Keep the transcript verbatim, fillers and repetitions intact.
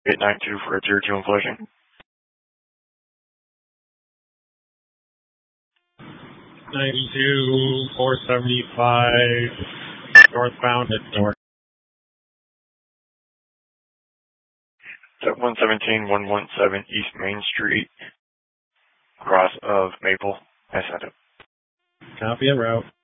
eight nine two for a tier two inflation. ninety-two, four seventy-five, northbound at north. one seventeen, one seventeen East Main Street, cross of Maple. I sent it. Copy en route.